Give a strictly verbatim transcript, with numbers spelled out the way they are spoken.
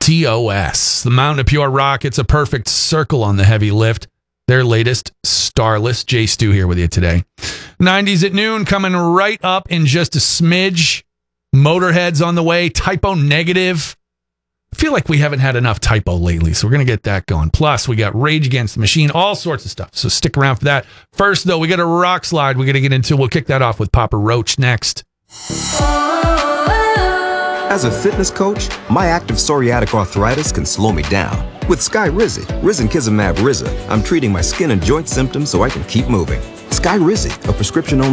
T O S. The Mountain of Pure Rockets, a perfect circle on the heavy lift. Their latest, Starless. Jay Stu here with you today. nineties at noon, coming right up in just a smidge. Motorhead's on the way. Typo Negative. I feel like we haven't had enough typo lately, so we're going to get that going. Plus, we got Rage Against the Machine, all sorts of stuff. So stick around for that. First, though, we got a rock slide we got to get into. We'll kick that off with Papa Roach next. As a fitness coach, my active psoriatic arthritis can slow me down. With Skyrizi, risankizumab Riza, I'm treating my skin and joint symptoms so I can keep moving. Skyrizi, a prescription-only